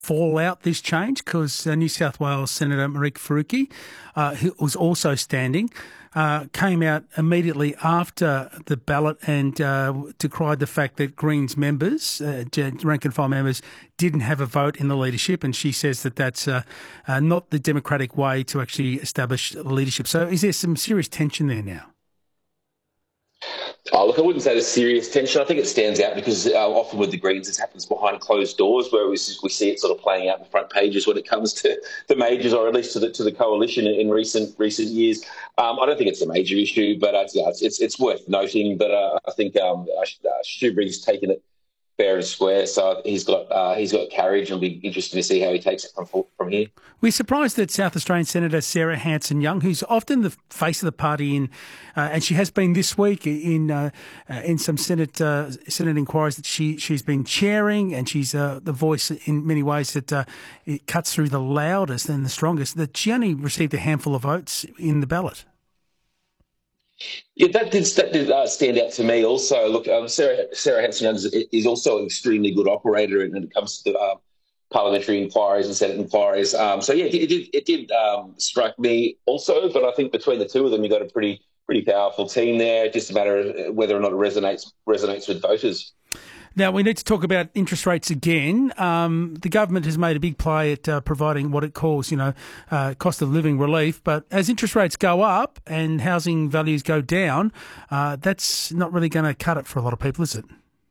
fallout, this change? Because New South Wales Senator Monique Faruqi, who was also standing, came out immediately after the ballot and decried the fact that Greens members, rank and file members, didn't have a vote in the leadership, and she says that that's not the democratic way to actually establish leadership. So is there some serious tension there now? Oh, look, I wouldn't say there's serious tension. I think it stands out because often with the Greens, this happens behind closed doors, where we see it sort of playing out in the front pages when it comes to the majors, or at least to the coalition in recent years. I don't think it's a major issue, but it's worth noting. But I think Shoebury's taken it fair and square, so he's got carriage, and it'll be interesting to see how he takes it from here. We're surprised that South Australian Senator Sarah Hanson-Young, who's often the face of the party and she has been this week in some Senate inquiries that she's been chairing, and she's the voice in many ways that it cuts through the loudest and the strongest, that she only received a handful of votes in the ballot. Yeah, that did stand out to me also. Look, Sarah Hanson-Young is also an extremely good operator when it comes to parliamentary inquiries and Senate inquiries. So yeah, it did strike me also. But I think between the two of them, you've got a pretty powerful team there. Just a matter of whether or not it resonates with voters. Now, we need to talk about interest rates again. The government has made a big play at providing what it calls, cost of living relief. But as interest rates go up and housing values go down, that's not really going to cut it for a lot of people, is it?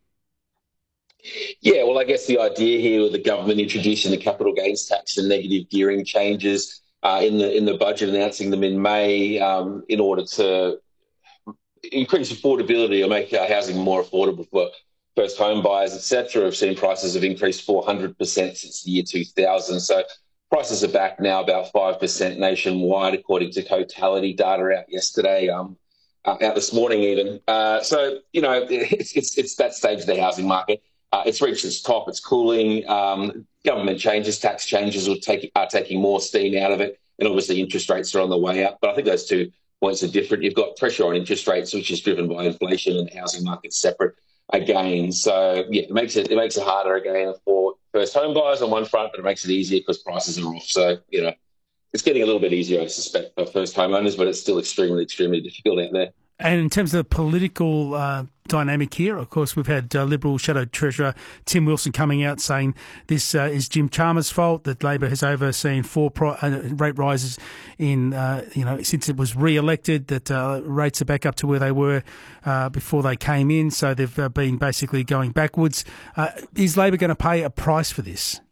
Yeah, well, I guess the idea here with the government introducing the capital gains tax and negative gearing changes in the budget, announcing them in May in order to increase affordability or make housing more affordable for first home buyers, etc. Have seen prices have increased 400% since the year 2000. So prices are back now about 5% nationwide, according to Cotality data out yesterday, out this morning even. So, it's that stage of the housing market. It's reached its top. It's cooling. Government changes, tax changes are taking more steam out of it. And obviously interest rates are on the way up. But I think those 2 points are different. You've got pressure on interest rates, which is driven by inflation, and the housing market's separate again. So yeah, it makes it harder again for first home buyers on one front, but it makes it easier because prices are off. So, it's getting a little bit easier, I suspect, for first homeowners, but it's still extremely, extremely difficult out there. And in terms of the political dynamic here, of course, we've had Liberal Shadow Treasurer Tim Wilson coming out saying this is Jim Chalmers' fault, that Labor has overseen 4 rate rises in, since it was re-elected, that rates are back up to where they were before they came in. So they've been basically going backwards. Is Labor going to pay a price for this?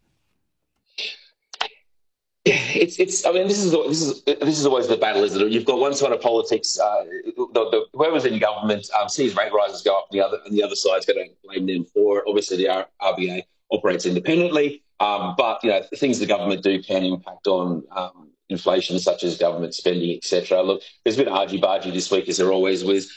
It's. I mean, this is always the battle, isn't it? You've got one side of politics, whoever's in government sees rate rises go up, and the other side's going to blame them for it. Obviously, the RBA operates independently, but things the government do can impact on inflation, such as government spending, etc. Look, there's been argy-bargy this week, as there always is.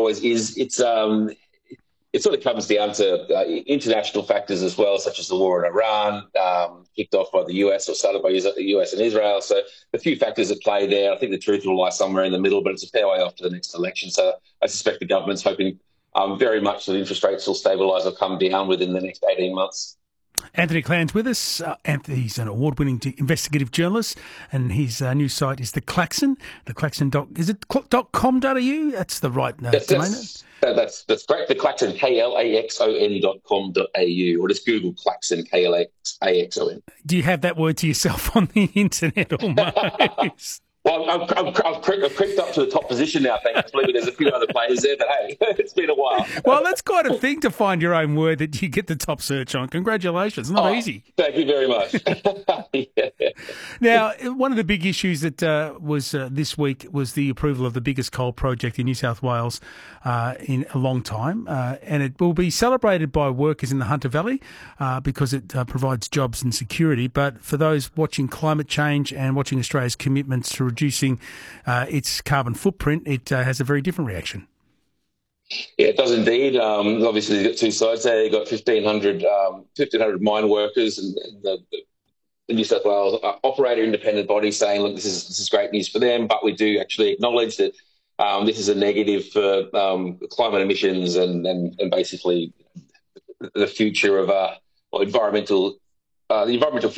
It sort of comes down to international factors as well, such as the war in Iran, kicked off by the US or started by the US and Israel. So a few factors at play there. I think the truth will lie somewhere in the middle, but it's a fair way off to the next election. So I suspect the government's hoping very much that interest rates will stabilise or come down within the next 18 months. Anthony Clan's with us. Anthony's an award-winning investigative journalist, and his new site is The Klaxon. The Klaxon is it .com.au? That's the right domain. That's correct. The Klaxon, klaxon.com.au, or just Google Klaxon, KLAXON. Do you have that word to yourself on the internet almost? Well, I've crept up to the top position now, thankfully, but there's a few other players there, but hey, it's been a while. Well, that's quite a thing to find your own word that you get the top search on. Congratulations. Not easy. Thank you very much. Yeah. Now, one of the big issues that was this week was the approval of the biggest coal project in New South Wales in a long time, and it will be celebrated by workers in the Hunter Valley because it provides jobs and security. But for those watching climate change and watching Australia's commitments to reducing its carbon footprint, it has a very different reaction. Yeah, it does indeed. Obviously, you've got two sides there. You've got 1,500 mine workers and the New South Wales operator independent body saying, look, this is great news for them, but we do actually acknowledge that this is a negative for climate emissions and basically the future of the environmental